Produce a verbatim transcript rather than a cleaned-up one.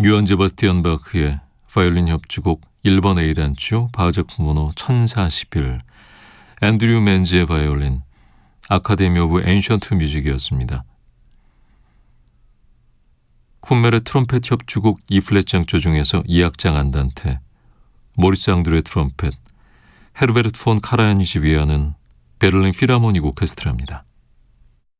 유한 제바스티안 바흐의 바이올린 협주곡 일 번 A단주 바하작 번호 천사십일, 앤드류 맨즈의 바이올린, 아카데미 오브 엔션트 뮤직이었습니다. 쿰멜의 트럼펫 협주곡 E 플랫 장조 중에서 이 악장 안단테, 모리스 앙드레의 트럼펫, 헤르베르트 폰 카라야니시 위하는 베를린 필하모닉 오케스트라입니다.